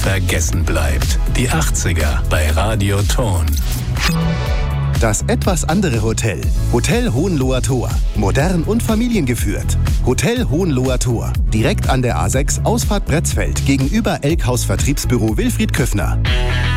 vergessen bleibt. Die 80er bei Radio Ton. Das etwas andere Hotel. Hotel Hohenloher Tor. Modern und familiengeführt. Hotel Hohenloher Tor. Direkt an der A6, Ausfahrt Bretzfeld, gegenüber Elkhaus Vertriebsbüro Wilfried Küffner.